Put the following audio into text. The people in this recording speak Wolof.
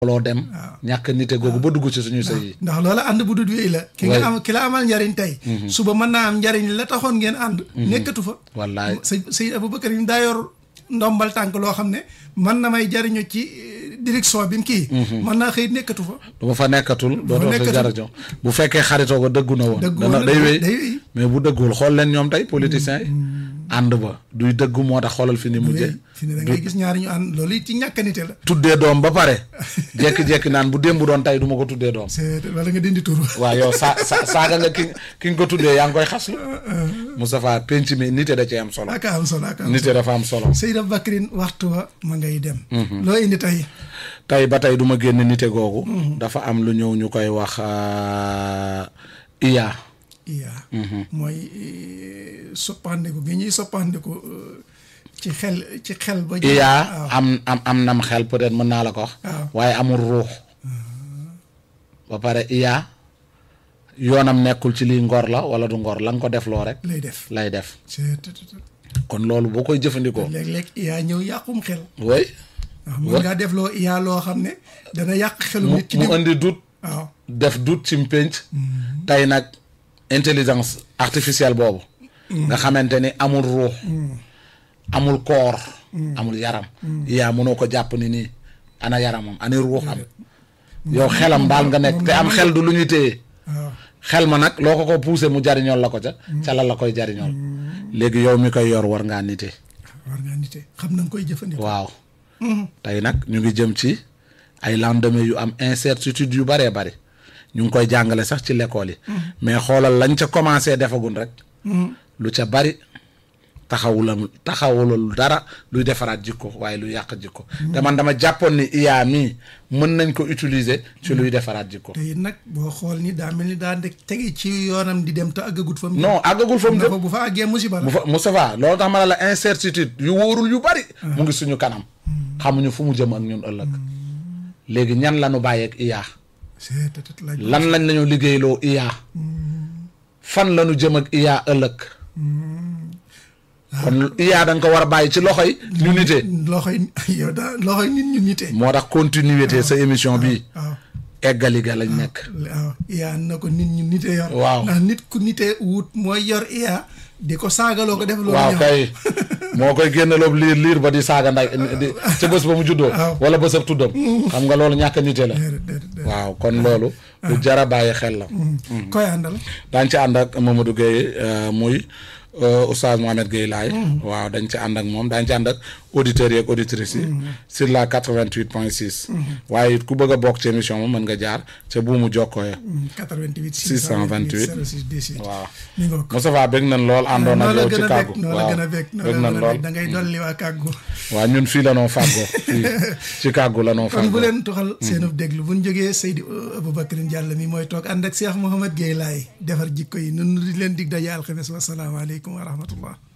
loo dem ñàkk nite googu ba dugg ci suñu sëy yi ndax loola ànd bu dut wéy la ki la amal njariñ tey suba mën naa am njariñ la taxoon ngeen ànd nekkatu fa wallaay sëy Aboubacar yi daa yor ndombal tànk loo xam ne mën na may jariñu ci direction bi mu kii mën naa xëy nekkatu fa du ma fa nekkatul dootoo fa jariñoo bu fekkee xaritoo ko dëggu na woon dana day wéy mais bu dëggul xool leen ñoom tey politiciens yi ànd ba duy dëggu moo tax xoolal fi ni mujjee fi ne da ngay gis ñaari ñu ànd loolu ci ñàkkanite la tuddee doom ba pare jekki-jekki naan bu démb doon tey du ma ko tuddee doom wala nga dindi tur waaw yow saaga nga ki nga ko tuddee yaa ngi koy xaslu Moustapha penc mi nite da ci am solo aka am solo nite dafa am solo Seydi Aboubacrin waxtu wa ma ngay dem loo indi tey ba tey du ma génn nite googu dafa am lu ñëw ñu koy wax IA mooy soppandiku gi ñuy soppandiku ci xel ba IA am nam xel peut-être mën naa la ko wax waaye amul ruux ba pare IA yoonam nekkul ci lii ngor la wala du ngor la nga ko def loo rek lay def kon loolu boo koy jëfandikoo léeg-léeg IA ñëw yàqum xel way mën ngaa def loo IA loo xam ne dana yàq xelu nit ki mu indi dut waaw def dut ci mpénc tey nag intelligence artificielle boobu nga xamante ni amul ruux amul koor amul yaram yaa mënoo ko jàpp ni nii ana yaramam ani ruuxam yow xelam daal nga nekk te am xel du lu ñuy téye xel ma nag loo ko poussé mu jariñool la ko ca la koy jariñool léegi yow mi koy yor war ngaa nite xam na nga koy jëfandikoo waaw tey nag ñu ngi jëm ci ay lendemain yu am incertitude yu baree bari ñu ngi koy jàngale sax ci l'école yi mais xoolal lañ ca commencé defagun rek lu ca bari taxawulul dara luy defaraat jikko waaye luy yàq jikko te man dama jàppoon ni IA mii mën nañ ko utiliser ci luy defaraat jikko te nag boo xool ni daa mel ni daa tege ci yoonam di dem te àggagut fa mu non àggagul fa mu dem bu fa àggee musiba la Moustapha loolu tax ma ne la incertitude yu wóorul yu bari mu ngi suñu kanam xamuñu fu mu jëm ak ñun ëllëg léegi ñan lañu bàyyeeg IA lan lañ lañu liggéeyloo IA fan lañu jëm ak IA ëllëg kon IA da nga ko war a bàyyi ci loxoy ñu nite loxoy nit ñu nite moo tax continuité sa émission bii eggali ga lañ nekk waaw IA na ko nit ñu nite yor waaw ndax nit ku nite wut mooy yor IA di ko saagaloo ko def loolu waaw kay moo koy génneloo liir ba di saaga nday ca bés ba mu juddoo wala bésab tuddam xam nga loolu ñàkk nite la waaw kon loolu lu jara bàyyi xel la koy àndal daañ ci ànd ak Mamadou Gueye muy Oustaz Mohamed Gueye Laye waaw dañ ci ànd ak moom dañ ci ànd ak auditeurs yi ak auditrices yi sur la 88.6 waaye it ku bëgg a bokk ci émission moom mën nga jaar ca buumu jokkoo ya 88 628 06 18 waaw Moustapha bëgg nañ lool àndoon ak yow ci kàggu waaw bëgg nañ lool da ngay dolli waa kàggu waaw ñun fii la noo fàggoo fii ci kàggu la noo fàggoo kon bu leen tuxal seenub déglu bu ñu jógee Seydi Aboubacrin Diallo mi mooy toog ànd ak Cheikh Mohamed Gueye Laye defar jikko yi nun di leen dig daje alxames wa salaamaaleykum wa rahmatullah